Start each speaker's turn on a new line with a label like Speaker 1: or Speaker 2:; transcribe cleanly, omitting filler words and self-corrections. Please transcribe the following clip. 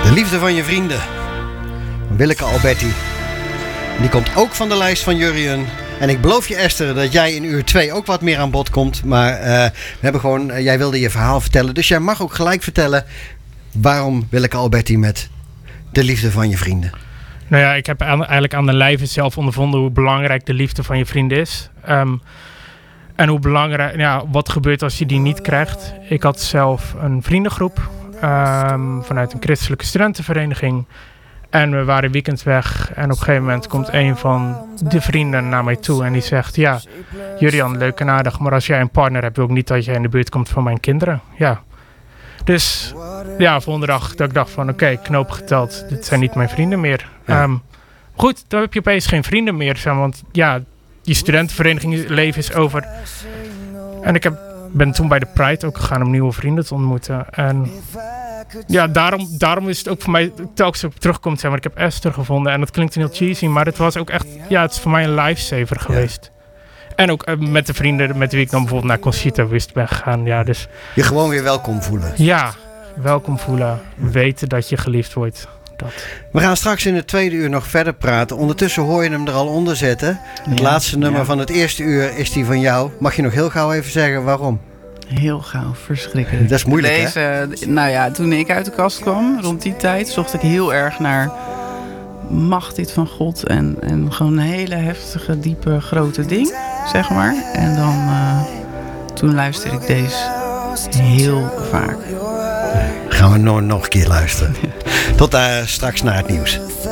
Speaker 1: De liefde van je vrienden. Willeke Alberti. Die komt ook van de lijst van Jurjen. En ik beloof je, Esther, dat jij in uur 2 ook wat meer aan bod komt. Maar we hebben gewoon, jij wilde je verhaal vertellen. Dus jij mag ook gelijk vertellen waarom Willeke Alberti met de liefde van je vrienden.
Speaker 2: Nou ja, ik heb eigenlijk aan de lijve zelf ondervonden hoe belangrijk de liefde van je vrienden is. En hoe belangrijk, wat gebeurt als je die niet krijgt. Ik had zelf een vriendengroep vanuit een christelijke studentenvereniging. En we waren weekend weg. En op een gegeven moment komt een van de vrienden naar mij toe. En die zegt, ja, Jurjan, leuk en aardig. Maar als jij een partner hebt, wil ik niet dat jij in de buurt komt van mijn kinderen. Ja. Dus ja, volgende dag dat ik dacht van, oké, knoop geteld. Dit zijn niet mijn vrienden meer. Ja. Goed, dan heb je opeens geen vrienden meer. Want ja, die studentenverenigingsleven is over. En ik ben toen bij de Pride ook gegaan om nieuwe vrienden te ontmoeten. En ja, daarom is het ook voor mij telkens op terugkomt. Maar ik heb Esther gevonden en dat klinkt heel cheesy, maar het was ook echt, ja, het is voor mij een lifesaver geweest. En ook met de vrienden met wie ik dan bijvoorbeeld naar Conchita Wist ben gegaan. Ja, dus
Speaker 1: je gewoon weer welkom voelen.
Speaker 2: Ja, welkom voelen. Weten dat je geliefd wordt. Dat.
Speaker 1: We gaan straks in het tweede uur nog verder praten. Ondertussen hoor je hem er al onder zetten. Het laatste nummer van het eerste uur is die van jou. Mag je nog heel gauw even zeggen waarom?
Speaker 3: Heel gauw, verschrikkelijk.
Speaker 1: Dat is moeilijk,
Speaker 3: hè? Nou ja, toen ik uit de kast kwam, rond die tijd, zocht ik heel erg naar macht dit van God. En gewoon een hele heftige, diepe, grote ding, zeg maar. En dan, toen luisterde ik deze heel vaak.
Speaker 1: Gaan we nog een keer luisteren. Tot straks naar het nieuws.